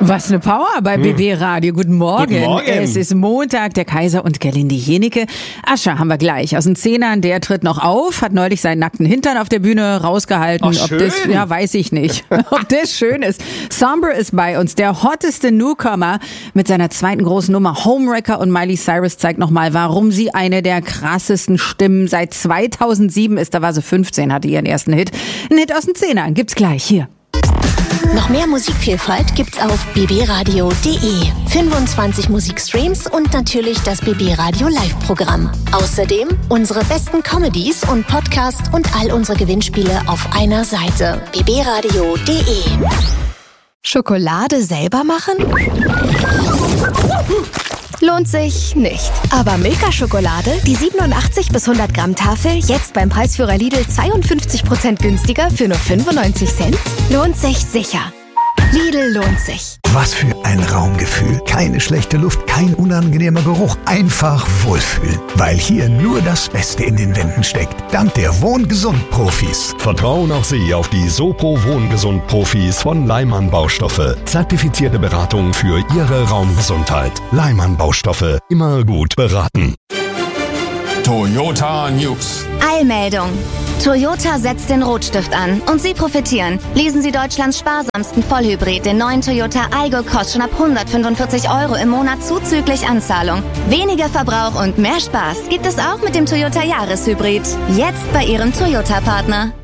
Was eine Power bei BB Radio. Guten Morgen. Guten Morgen. Es ist Montag, der Kaiser und Gerlinde Jenike. Ascher haben wir gleich aus den Zehnern. Der tritt noch auf, hat neulich seinen nackten Hintern auf der Bühne rausgehalten. Ach, ob das, schön. ja, weiß ich nicht. Ob das schön ist. Somber ist bei uns, der hotteste Newcomer mit seiner zweiten großen Nummer Homewrecker, und Miley Cyrus zeigt nochmal, warum sie eine der krassesten Stimmen seit 2007 ist. Da war sie 15, hatte ihren ersten Hit. Ein Hit aus den Zehnern gibt's gleich hier. Noch mehr Musikvielfalt gibt's auf bbradio.de. 25 Musikstreams und natürlich das BB Radio Live-Programm. Außerdem unsere besten Comedies und Podcasts und all unsere Gewinnspiele auf einer Seite. bbradio.de. Schokolade selber machen? Lohnt sich nicht. Aber Milka-Schokolade, die 87 bis 100 Gramm Tafel, jetzt beim Preisführer Lidl 52% günstiger für nur 95 Cent? Lohnt sich sicher. Lidl lohnt sich. Was für ein Raumgefühl. Keine schlechte Luft, kein unangenehmer Geruch. Einfach wohlfühlen. Weil hier nur das Beste in den Wänden steckt. Dank der Wohngesund-Profis. Vertrauen auch Sie auf die Sopro Wohngesund-Profis von Leimann Baustoffe. Zertifizierte Beratung für Ihre Raumgesundheit. Leimann Baustoffe. Immer gut beraten. Toyota News. Eilmeldung. Toyota setzt den Rotstift an und Sie profitieren. Lesen Sie Deutschlands sparsamsten Vollhybrid, den neuen Toyota Aygo, kostet schon ab 145 € im Monat zuzüglich Anzahlung. Weniger Verbrauch und mehr Spaß gibt es auch mit dem Toyota Jahreshybrid. Jetzt bei Ihrem Toyota-Partner.